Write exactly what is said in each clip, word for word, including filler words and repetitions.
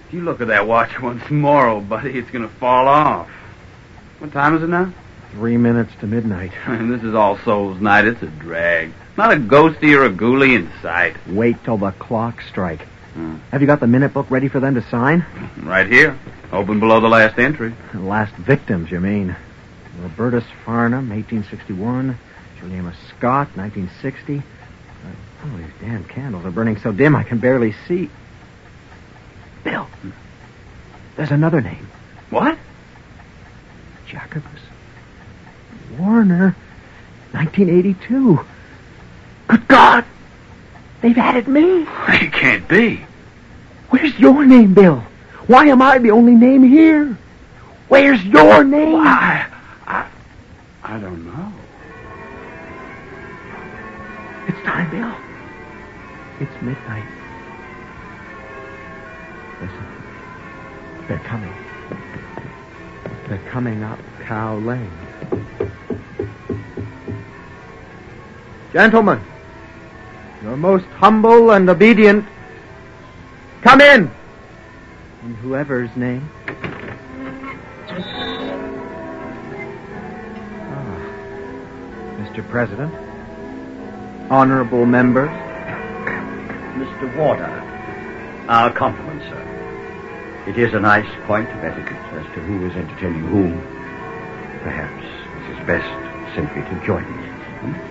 If you look at that watch once more, old buddy, it's going to fall off. What time is it now? Three minutes to midnight. And this is All Souls Night. It's a drag. Not a ghosty or a ghoulie in sight. Wait till the clock strike. Hmm. Have you got the minute book ready for them to sign? Right here. Open below the last entry. The last victims, you mean? Robertus Farnham, eighteen sixty-one. Juliana Scott, nineteen sixty. Uh, oh, these damn candles are burning so dim I can barely see. Bill, there's another name. What? Jacobus Warner, nineteen eighty-two. Good God! They've added me. It can't be. Where's your name, Bill? Why am I the only name here? Where's your name? Why, I, I don't know. It's time, Bill. It's midnight. Listen. They're coming. They're coming up Cow Lane. Gentlemen, your most humble and obedient, come in. In whoever's name. Ah, Mister President, honorable members. Mister Warner, our compliments, sir. It is a nice point of etiquette as to who is entertaining whom. Perhaps it is best simply to join me. Hmm?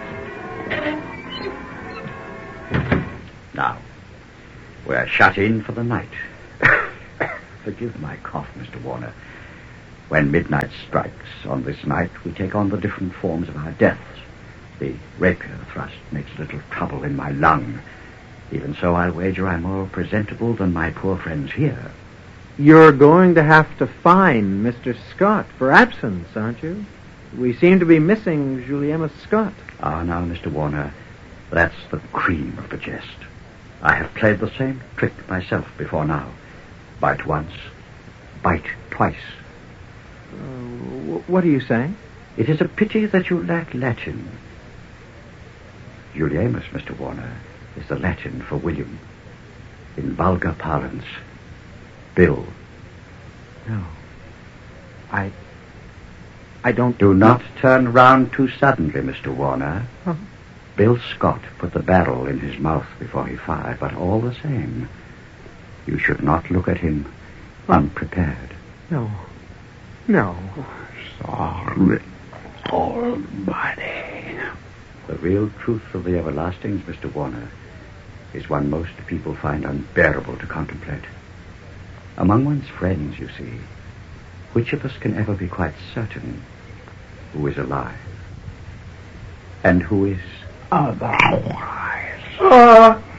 Now, we're shut in for the night. Forgive my cough, Mister Warner. When midnight strikes on this night, we take on the different forms of our deaths. The rapier thrust makes little trouble in my lung. Even so, I'll wager I'm more presentable than my poor friends here. You're going to have to fine Mister Scott for absence, aren't you? We seem to be missing Juliana Scott. Ah, now, Mister Warner, that's the cream of the jest. I have played the same trick myself before now. Bite once, bite twice. Uh, what are you saying? It is a pity that you lack Latin. Juliamus, Mister Warner, is the Latin for William. In vulgar parlance, Bill. No. I... I don't... Do not turn round too suddenly, Mister Warner. Huh? Bill Scott put the barrel in his mouth before he fired, but all the same, you should not look at him unprepared. No. No. Sorry, almighty. The real truth of the everlastings, Mister Warner, is one most people find unbearable to contemplate. Among one's friends, you see, which of us can ever be quite certain who is alive and who is otherwise? Uh.